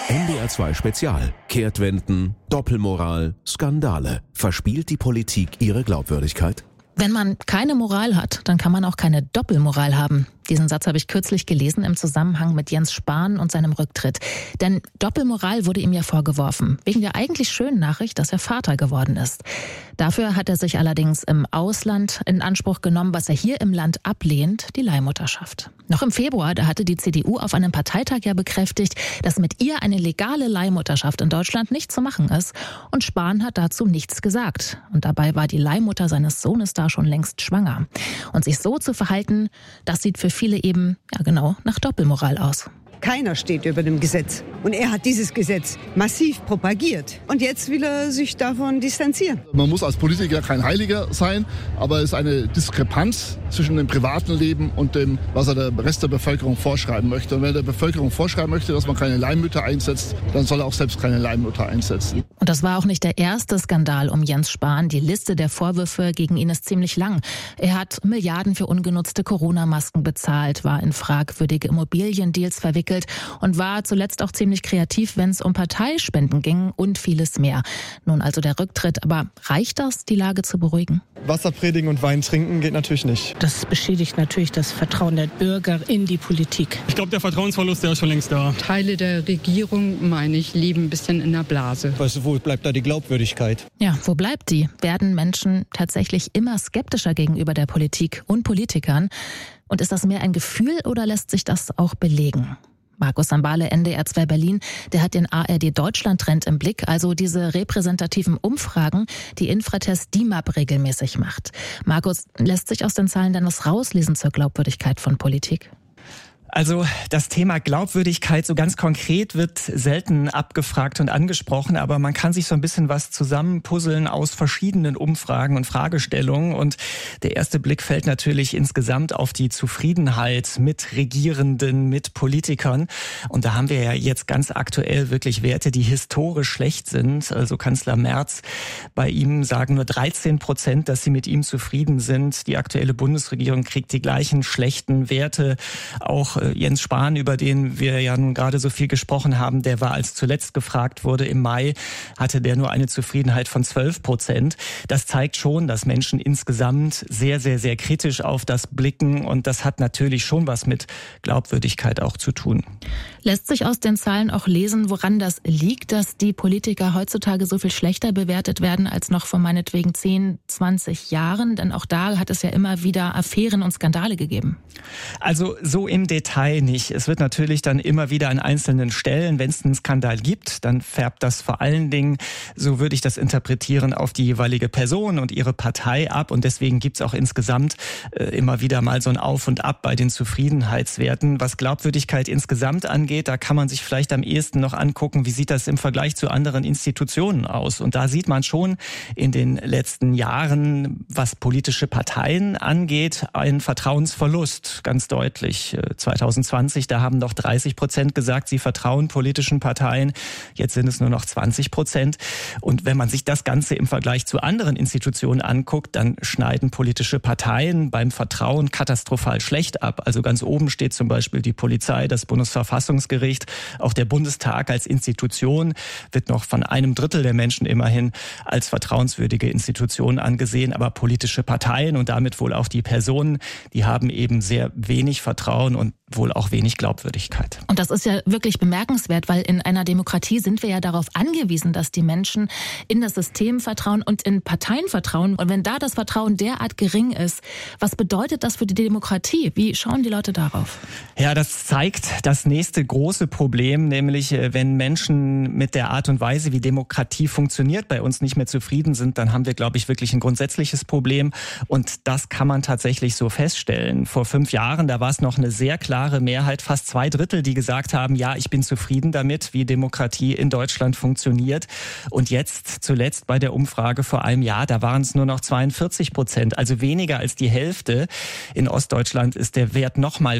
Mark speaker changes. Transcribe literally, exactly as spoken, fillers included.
Speaker 1: N D R zwei Spezial. Kehrtwenden, Doppelmoral, Skandale. Verspielt die Politik ihre Glaubwürdigkeit?
Speaker 2: Wenn man keine Moral hat, dann kann man auch keine Doppelmoral haben. Diesen Satz habe ich kürzlich gelesen im Zusammenhang mit Jens Spahn und seinem Rücktritt. Denn Doppelmoral wurde ihm ja vorgeworfen, wegen der eigentlich schönen Nachricht, dass er Vater geworden ist. Dafür hat er sich allerdings im Ausland in Anspruch genommen, was er hier im Land ablehnt, die Leihmutterschaft. Noch im Februar, da hatte die C D U auf einem Parteitag ja bekräftigt, dass mit ihr eine legale Leihmutterschaft in Deutschland nicht zu machen ist. Und Spahn hat dazu nichts gesagt. Und dabei war die Leihmutter seines Sohnes da schon längst schwanger. Und sich so zu verhalten, das sieht für viele eben, ja genau, nach Doppelmoral aus.
Speaker 3: Keiner steht über dem Gesetz. Und er hat dieses Gesetz massiv propagiert. Und jetzt will er sich davon distanzieren.
Speaker 4: Man muss als Politiker kein Heiliger sein, aber es ist eine Diskrepanz zwischen dem privaten Leben und dem, was er der Rest der Bevölkerung vorschreiben möchte. Und wenn er der Bevölkerung vorschreiben möchte, dass man keine Leihmütter einsetzt, dann soll er auch selbst keine Leihmutter einsetzen.
Speaker 2: Und das war auch nicht der erste Skandal um Jens Spahn. Die Liste der Vorwürfe gegen ihn ist ziemlich lang. Er hat Milliarden für ungenutzte Corona-Masken bezahlt, war in fragwürdige Immobiliendeals verwickelt und war zuletzt auch ziemlich kreativ, wenn es um Parteispenden ging und vieles mehr. Nun also der Rücktritt. Aber reicht das, die Lage zu beruhigen?
Speaker 5: Wasser predigen und Wein trinken geht natürlich nicht.
Speaker 6: Das beschädigt natürlich das Vertrauen der Bürger in die Politik.
Speaker 7: Ich glaube, der Vertrauensverlust, der ist schon längst da.
Speaker 8: Teile der Regierung, meine ich, leben ein bisschen in der Blase.
Speaker 5: Weißt du, wo bleibt da die Glaubwürdigkeit?
Speaker 2: Ja, wo bleibt die? Werden Menschen tatsächlich immer skeptischer gegenüber der Politik und Politikern? Und ist das mehr ein Gefühl oder lässt sich das auch belegen? Markus Sambale, N D R zwei Berlin, der hat den A R D-Deutschland-Trend im Blick, also diese repräsentativen Umfragen, die Infratest D I M A P regelmäßig macht. Markus, lässt sich aus den Zahlen dann was rauslesen zur Glaubwürdigkeit von Politik?
Speaker 9: Also das Thema Glaubwürdigkeit so ganz konkret wird selten abgefragt und angesprochen, aber man kann sich so ein bisschen was zusammenpuzzeln aus verschiedenen Umfragen und Fragestellungen. Und der erste Blick fällt natürlich insgesamt auf die Zufriedenheit mit Regierenden, mit Politikern. Und da haben wir ja jetzt ganz aktuell wirklich Werte, die historisch schlecht sind. Also Kanzler Merz, bei ihm sagen nur dreizehn Prozent, dass sie mit ihm zufrieden sind. Die aktuelle Bundesregierung kriegt die gleichen schlechten Werte. Auch Jens Spahn, über den wir ja nun gerade so viel gesprochen haben, der war, als zuletzt gefragt wurde im Mai, hatte der nur eine Zufriedenheit von zwölf Prozent. Das zeigt schon, dass Menschen insgesamt sehr, sehr, sehr kritisch auf das blicken und das hat natürlich schon was mit Glaubwürdigkeit auch zu tun.
Speaker 2: Lässt sich aus den Zahlen auch lesen, woran das liegt, dass die Politiker heutzutage so viel schlechter bewertet werden als noch vor meinetwegen zehn, zwanzig Jahren? Denn auch da hat es ja immer wieder Affären und Skandale gegeben.
Speaker 9: Also so im Detail nicht. Es wird natürlich dann immer wieder an einzelnen Stellen, wenn es einen Skandal gibt, dann färbt das vor allen Dingen, so würde ich das interpretieren, auf die jeweilige Person und ihre Partei ab. Und deswegen gibt es auch insgesamt äh, immer wieder mal so ein Auf und Ab bei den Zufriedenheitswerten. Was Glaubwürdigkeit insgesamt angeht, da kann man sich vielleicht am ehesten noch angucken, wie sieht das im Vergleich zu anderen Institutionen aus. Und da sieht man schon in den letzten Jahren, was politische Parteien angeht, einen Vertrauensverlust, ganz deutlich. zwanzig zwanzig, da haben noch dreißig Prozent gesagt, sie vertrauen politischen Parteien. Jetzt sind es nur noch zwanzig Prozent. Und wenn man sich das Ganze im Vergleich zu anderen Institutionen anguckt, dann schneiden politische Parteien beim Vertrauen katastrophal schlecht ab. Also ganz oben steht zum Beispiel die Polizei, das Bundesverfassungsgericht. Auch der Bundestag als Institution wird noch von einem Drittel der Menschen immerhin als vertrauenswürdige Institution angesehen. Aber politische Parteien und damit wohl auch die Personen, die haben eben sehr wenig Vertrauen und wohl auch wenig Glaubwürdigkeit.
Speaker 2: Und das ist ja wirklich bemerkenswert, weil in einer Demokratie sind wir ja darauf angewiesen, dass die Menschen in das System vertrauen und in Parteien vertrauen. Und wenn da das Vertrauen derart gering ist, was bedeutet das für die Demokratie? Wie schauen die Leute darauf?
Speaker 9: Ja, das zeigt das nächste große Problem, nämlich wenn Menschen mit der Art und Weise, wie Demokratie funktioniert, bei uns nicht mehr zufrieden sind, dann haben wir, glaube ich, wirklich ein grundsätzliches Problem. Und das kann man tatsächlich so feststellen. Vor fünf Jahren, da war es noch eine sehr klare Mehrheit, fast zwei Drittel, die gesagt haben, ja, ich bin zufrieden damit, wie Demokratie in Deutschland funktioniert. Und jetzt, zuletzt bei der Umfrage vor einem Jahr, da waren es nur noch zweiundvierzig Prozent, also weniger als die Hälfte. In Ostdeutschland ist der Wert noch mal